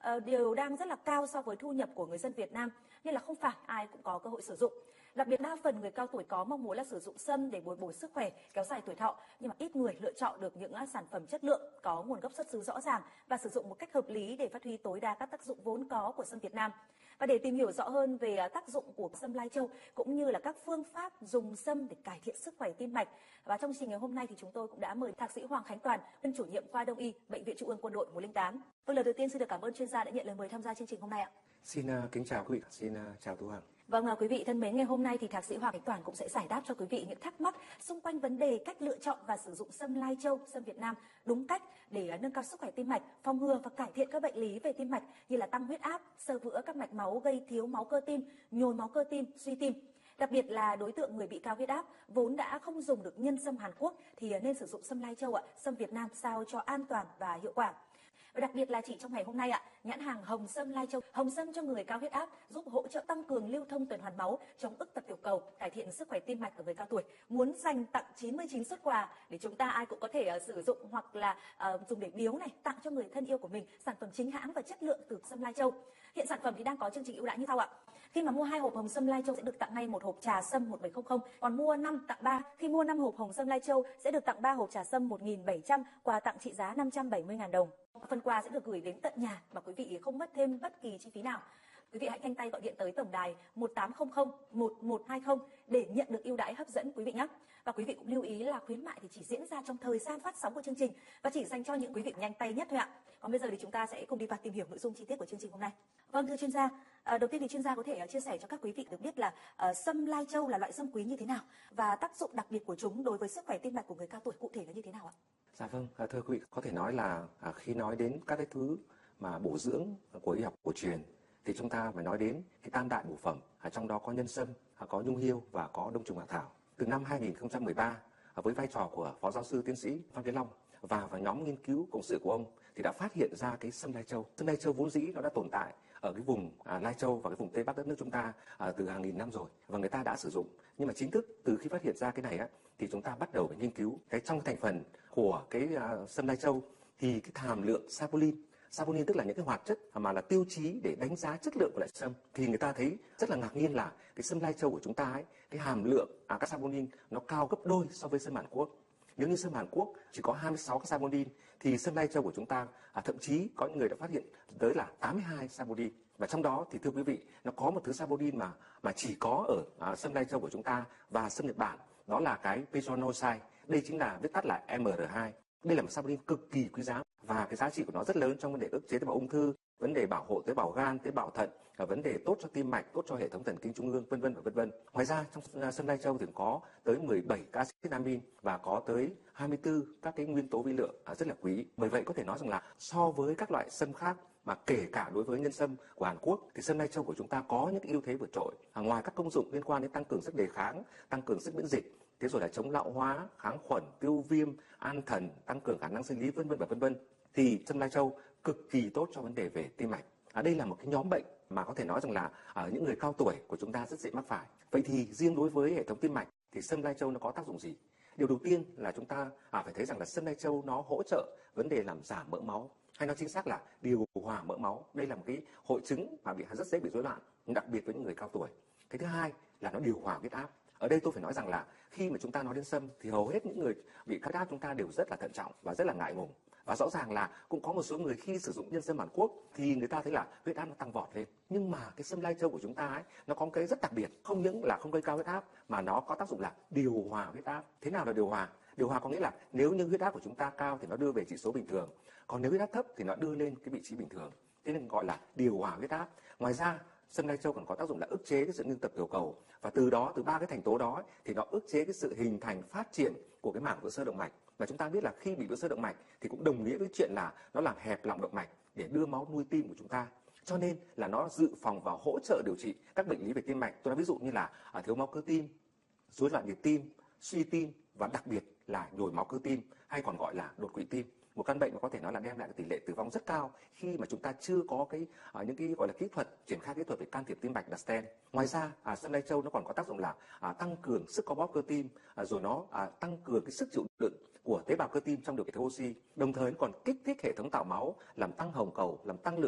đều đang rất là cao so với thu nhập của người dân Việt Nam, nên là không phải ai cũng có cơ hội sử dụng. Đặc biệt đa phần người cao tuổi có mong muốn là sử dụng sâm để bồi bổ sức khỏe, kéo dài tuổi thọ, nhưng mà ít người lựa chọn được những sản phẩm chất lượng, có nguồn gốc xuất xứ rõ ràng và sử dụng một cách hợp lý để phát huy tối đa các tác dụng vốn có của sâm Việt Nam. Và để tìm hiểu rõ hơn về tác dụng của sâm Lai Châu cũng như là các phương pháp dùng sâm để cải thiện sức khỏe tim mạch, và trong chương trình ngày hôm nay thì chúng tôi cũng đã mời Thạc sĩ Hoàng Khánh Toàn, nguyên chủ nhiệm khoa Đông y Bệnh viện Trung ương Quân đội 108. Lời đầu tiên xin được cảm ơn chuyên gia đã nhận lời mời tham gia chương trình hôm nay ạ. Xin kính chào quý vị, xin chào Thu Hằng. Vâng, quý vị thân mến, ngày hôm nay thì Thạc sĩ Hoàng Khánh Toàn cũng sẽ giải đáp cho quý vị những thắc mắc xung quanh vấn đề cách lựa chọn và sử dụng sâm Lai Châu, sâm Việt Nam đúng cách để nâng cao sức khỏe tim mạch, phòng ngừa và cải thiện các bệnh lý về tim mạch như là tăng huyết áp, xơ vữa các mạch máu gây thiếu máu cơ tim, nhồi máu cơ tim, suy tim. Đặc biệt là đối tượng người bị cao huyết áp vốn đã không dùng được nhân sâm Hàn Quốc thì nên sử dụng sâm Lai Châu sâm Việt Nam sao cho an toàn và hiệu quả. Và đặc biệt là chỉ trong ngày hôm nay nhãn hàng Hồng Sâm Lai Châu, Hồng Sâm cho người cao huyết áp, giúp hỗ trợ tăng cường lưu thông tuần hoàn máu, chống ức tật tiểu cầu, cải thiện sức khỏe tim mạch ở người cao tuổi. Muốn dành tặng 99 suất quà để chúng ta ai cũng có thể sử dụng hoặc là dùng để biếu này, tặng cho người thân yêu của mình sản phẩm chính hãng và chất lượng từ sâm Lai Châu. Hiện sản phẩm thì đang có chương trình ưu đãi như sau ạ. Khi mà mua 2 hộp Hồng Sâm Lai Châu sẽ được tặng ngay 1 hộp trà sâm 1700, còn mua 5 tặng 3. Khi mua 5 hộp Hồng Sâm Lai Châu sẽ được tặng 3 hộp trà sâm 1700, quà tặng trị giá 570.000 đồng. Phần quà sẽ được gửi đến tận nhà mà quý vị không mất thêm bất kỳ chi phí nào. Quý vị hãy nhanh tay gọi điện tới tổng đài 1800 1120 để nhận được ưu đãi hấp dẫn quý vị nhé. Và quý vị cũng lưu ý là khuyến mại thì chỉ diễn ra trong thời gian phát sóng của chương trình và chỉ dành cho những quý vị nhanh tay nhất thôi ạ. Còn bây giờ thì chúng ta sẽ cùng đi vào tìm hiểu nội dung chi tiết của chương trình hôm nay. Vâng, thưa chuyên gia, đầu tiên thì chuyên gia có thể chia sẻ cho các quý vị được biết là sâm Lai Châu là loại sâm quý như thế nào và tác dụng đặc biệt của chúng đối với sức khỏe tim mạch của người cao tuổi cụ thể là như thế nào ạ? Dạ vâng, thưa quý vị, có thể nói là khi nói đến các cái thứ mà bổ dưỡng của y học cổ truyền thì chúng ta phải nói đến cái tam đại bổ phẩm, trong đó có nhân sâm, có nhung hiêu và có đông trùng hạ thảo. Từ năm 2013, với vai trò của phó giáo sư tiến sĩ Phan Tiến Long và nhóm nghiên cứu cộng sự của ông thì đã phát hiện ra cái sâm Lai Châu. Sâm Lai Châu vốn dĩ nó đã tồn tại ở cái vùng Lai Châu và cái vùng Tây Bắc đất nước chúng ta từ hàng nghìn năm rồi và người ta đã sử dụng. Nhưng mà chính thức từ khi phát hiện ra cái này thì chúng ta bắt đầu phải nghiên cứu cái trong thành phần của cái sâm Lai Châu thì cái hàm lượng saponin tức là những cái hoạt chất mà là tiêu chí để đánh giá chất lượng của loại sâm, thì người ta thấy rất là ngạc nhiên là cái sâm Lai Châu của chúng ta cái hàm lượng các saponin nó cao gấp đôi so với sâm Hàn Quốc. Nếu như sâm Hàn Quốc chỉ có 26 cái saponin thì sâm Lai Châu của chúng ta thậm chí có những người đã phát hiện tới là 82 saponin. Và trong đó thì thưa quý vị, nó có một thứ saponin mà chỉ có ở sâm Lai Châu của chúng ta và sâm Nhật Bản, đó là cái peronoside. Đây chính là viết tắt là MR2. Đây là một saponin cực kỳ quý giá và cái giá trị của nó rất lớn trong vấn đề ức chế tế bào ung thư, vấn đề bảo hộ tế bào gan, tế bào thận, và vấn đề tốt cho tim mạch, tốt cho hệ thống thần kinh trung ương, vân vân và vân vân. Ngoài ra trong sâm Lai Châu thì có tới 17 cái acid amin và có tới 24 các cái nguyên tố vi lượng rất là quý. Bởi vậy có thể nói rằng là so với các loại sâm khác mà kể cả đối với nhân sâm của Hàn Quốc thì sâm Lai Châu của chúng ta có những ưu thế vượt trội. Ngoài các công dụng liên quan đến tăng cường sức đề kháng, tăng cường sức miễn dịch, thế rồi là chống lão hóa, kháng khuẩn, tiêu viêm, an thần, tăng cường khả năng sinh lý, vân vân và vân vân, thì sâm Lai Châu cực kỳ tốt cho vấn đề về tim mạch. Đây là một cái nhóm bệnh mà có thể nói rằng là những người cao tuổi của chúng ta rất dễ mắc phải. Vậy thì riêng đối với hệ thống tim mạch thì sâm Lai Châu nó có tác dụng gì? Điều đầu tiên là chúng ta phải thấy rằng là sâm Lai Châu nó hỗ trợ vấn đề làm giảm mỡ máu, hay nói chính xác là điều hòa mỡ máu. Đây là một cái hội chứng mà rất dễ bị rối loạn, đặc biệt với những người cao tuổi. Cái thứ hai là nó điều hòa huyết áp. Ở đây tôi phải nói rằng là khi mà chúng ta nói đến sâm thì hầu hết những người bị cao huyết áp chúng ta đều rất là thận trọng và rất là ngại ngùng. Và rõ ràng là cũng có một số người khi sử dụng nhân sâm Hàn Quốc thì người ta thấy là huyết áp nó tăng vọt lên. Nhưng mà cái sâm Lai Châu của chúng ta nó có một cái rất đặc biệt, không những là không gây cao huyết áp mà nó có tác dụng là điều hòa huyết áp. Thế nào là điều hòa? Điều hòa có nghĩa là nếu như huyết áp của chúng ta cao thì nó đưa về chỉ số bình thường, còn nếu huyết áp thấp thì nó đưa lên cái vị trí bình thường. Thế nên gọi là điều hòa huyết áp. Ngoài ra sâm Lai Châu còn có tác dụng là ức chế cái sự ngưng tập tiểu cầu, và từ ba cái thành tố đó thì nó ức chế cái sự hình thành phát triển của cái mảng vữa sơ động mạch. Và chúng ta biết là khi bị vữa sơ động mạch thì cũng đồng nghĩa với chuyện là nó làm hẹp lòng động mạch để đưa máu nuôi tim của chúng ta. Cho nên là nó dự phòng và hỗ trợ điều trị các bệnh lý về tim mạch. Tôi nói ví dụ như là thiếu máu cơ tim, rối loạn nhịp tim, suy tim và đặc biệt là nhồi máu cơ tim hay còn gọi là đột quỵ tim. Một căn bệnh mà có thể nói là đem lại tỷ lệ tử vong rất cao khi mà chúng ta chưa có những cái gọi là kỹ thuật, triển khai kỹ thuật về can thiệp tim mạch là stent. Ngoài ra sâm Lai Châu nó còn có tác dụng là tăng cường sức co bóp cơ tim, rồi nó tăng cường cái sức chịu đựng của tế bào cơ tim trong điều kiện thiếu oxy. Đồng thời nó còn kích thích hệ thống tạo máu, làm tăng hồng cầu, làm tăng lượng